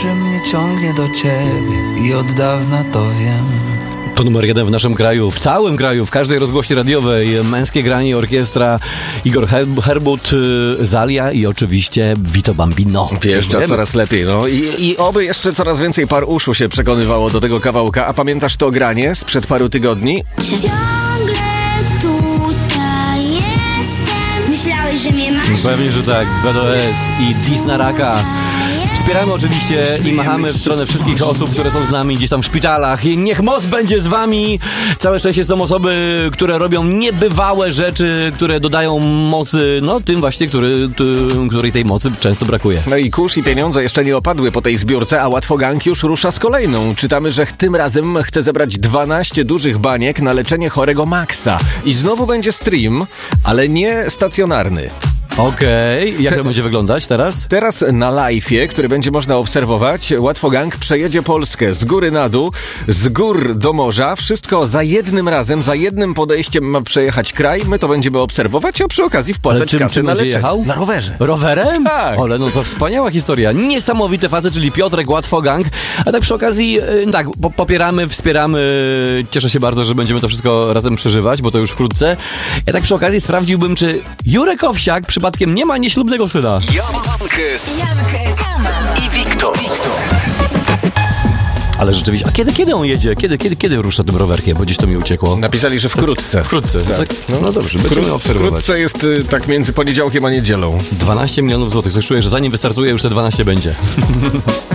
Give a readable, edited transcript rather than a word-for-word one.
że mnie ciągnie do ciebie i od dawna to wiem. To numer 1 w naszym kraju, w całym kraju, w każdej rozgłośni radiowej. Męskie granie, orkiestra, Igor Herbut, Zalia i oczywiście Vito Bambino. Wjeżdża coraz lepiej, no. I oby jeszcze coraz więcej par uszu się przekonywało do tego kawałka. A pamiętasz to granie sprzed paru tygodni? Ciągle tutaj jestem. Myślałeś, że mnie masz? Pewnie, że tak. BDS i Disna Raka. Wspieramy oczywiście i machamy w stronę wszystkich osób, które są z nami gdzieś tam w szpitalach. I niech moc będzie z wami. Całe szczęście są osoby, które robią niebywałe rzeczy, które dodają mocy, no tym właśnie, której tej mocy często brakuje. No i kurz i pieniądze jeszcze nie opadły po tej zbiórce, a Łatwogang już rusza z kolejną. Czytamy, że tym razem chce zebrać 12 dużych baniek na leczenie chorego Maxa. I znowu będzie stream, ale nie stacjonarny. Okej, jak to będzie wyglądać teraz? Teraz na live'ie, który będzie można obserwować, Łatwogang przejedzie Polskę z góry na dół, z gór do morza. Wszystko za jednym razem, za jednym podejściem ma przejechać kraj. My to będziemy obserwować, a przy okazji wpłacać kasy czym na będzie leczenie. jechał? Na rowerze. Rowerem? Tak. Ale no to wspaniała historia. Niesamowite facet, czyli Piotrek Łatwogang. A tak przy okazji, tak, popieramy, wspieramy. Cieszę się bardzo, że będziemy to wszystko razem przeżywać, bo to już wkrótce. Ja tak przy okazji sprawdziłbym, czy Jurek Owsiak przypadkiem nie ma nieślubnego syna. Jankes i Wiktor. Ale rzeczywiście, a kiedy on jedzie? Kiedy rusza tym rowerkiem? Bo gdzieś to mi uciekło. Napisali, że wkrótce. Wkrótce. Tak. No dobrze, będziemy obserwować. Wkrótce jest tak między poniedziałkiem a niedzielą. 12 milionów złotych. Coś czuję, że zanim wystartuje, już te 12 będzie.